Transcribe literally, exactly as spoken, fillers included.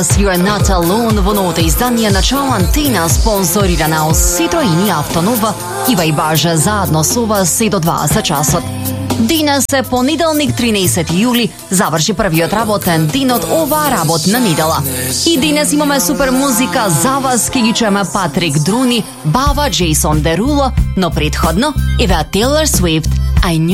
You're Not Alone во новото издание на Чао Антина, спонсорирана од Citroen и Автонова, Ива и Бажа заедно со вас се до дваесет часот. Денес е понеделник, тринадесети јули, заврши првиот работен ден од оваа работна недела. И денес имаме супер музика за вас, ке ги чуеме Патрик Друни, Бава, Джейсон Деруло, но предходно Ева Тейлор Свифт, I Knew